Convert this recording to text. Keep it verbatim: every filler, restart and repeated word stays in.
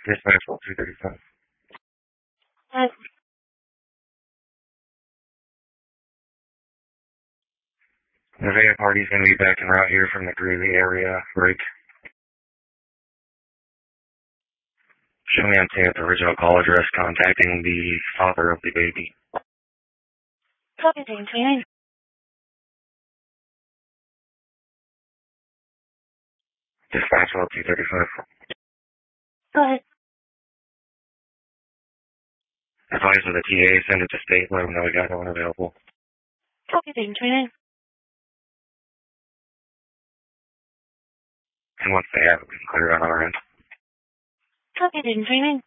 Dispatch twelve two thirty-five. Uh, The Vega party's going to be back en route here from the Greeley area break. Show me on tape the original call address contacting the father of the baby. copy, Dane twenty-nine. Dispatch twelve two thirty-five. Go ahead. Advise with the T A, send it to state, let them know we got no one available. Copy, Dane twenty-nine. And once they have it, we can clear on our end. Copy, Dane twenty-nine.